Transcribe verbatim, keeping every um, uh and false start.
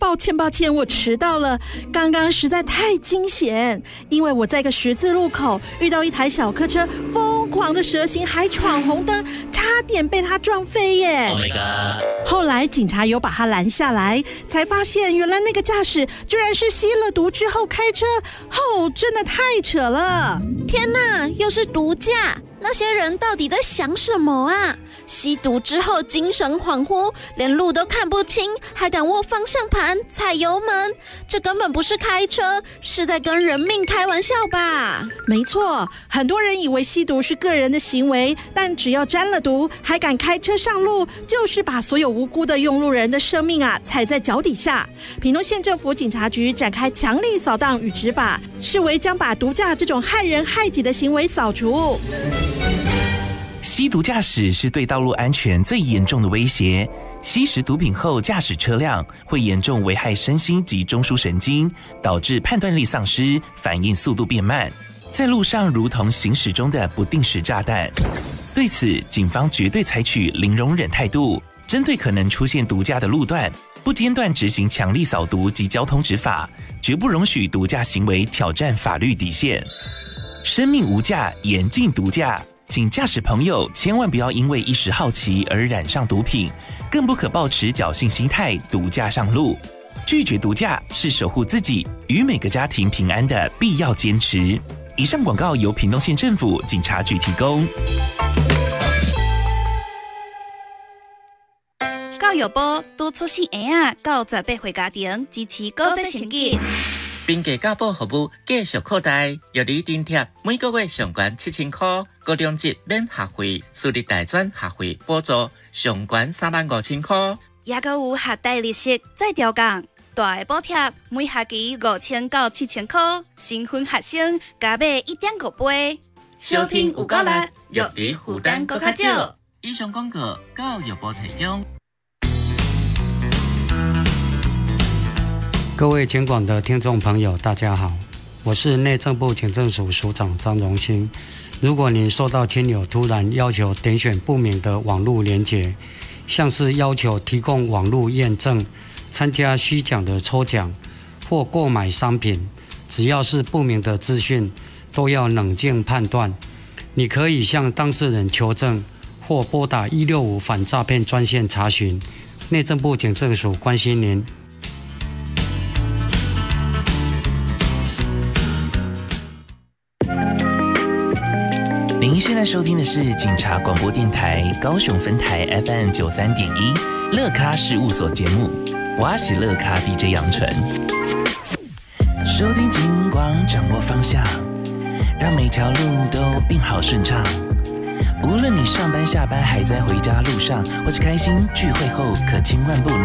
抱歉抱歉，我迟到了，刚刚实在太惊险，因为我在一个十字路口遇到一台小客车疯狂的蛇行，还闯红灯，差点被他撞飞耶。 Oh my god！ 后来警察有把他拦下来，才发现原来那个驾驶居然是吸了毒之后开车，哦，真的太扯了！ 天哪，又是毒驾，那些人到底在想什么啊？吸毒之后精神恍惚，连路都看不清，还敢握方向盘踩油门，这根本不是开车，是在跟人命开玩笑吧？ 没错，很多人以为吸毒是个人的行为，但只要沾了毒还敢开车上路，就是把所有无辜的用路人的生命啊踩在脚底下。屏东县政府警察局展开强力扫荡与执法，视为将把毒驾这种害人害己的行为扫除。 吸毒驾驶是对道路安全最严重的威胁。吸食毒品后驾驶车辆，会严重危害身心及中枢神经，导致判断力丧失，反应速度变慢，在路上如同行驶中的不定时炸弹。对此，警方绝对采取零容忍态度，针对可能出现毒驾的路段，不间断执行强力扫毒及交通执法，绝不容许毒驾行为挑战法律底线。生命无价，严禁毒驾。请驾驶朋友千万不要因为一时好奇而染上毒品，更不可抱持侥幸心态毒驾上路。拒绝毒驾是守护自己与每个家庭平安的必要坚持。以上广告由屏东县政府警察局提供。 教育部督促细婴仔到十八岁家庭支持高职成绩。 并家教保服务继续扩大，药理津贴每个月上悬七千块，高中级免学费，私立大专学费补助上悬三万五千块， 也还有学贷利息再调降，大的补贴每学期五千到七千块，新婚学生加买一点五倍。 收听有够力，药理负担更较少。以上广告教育部提供。 各位前广的听众朋友，大家好，我是内政部警政署署长张荣兴。如果您收到亲友突然要求点选不明的网络连结，像是要求提供网络验证、参加虚假的抽奖或购买商品，只要是不明的资讯，都要冷静判断。你可以向当事人求证，或拨打一六五反诈骗专线查询。内政部警政署关心您。 您现在收听的是警察广播电台高雄分台 F M 九三点一乐咖事务所节目，我是乐咖 D J 杨纯。收听警广，掌握方向，让每条路都变好顺畅。无论你上班下班还在回家路上，或是开心聚会后，可千万不能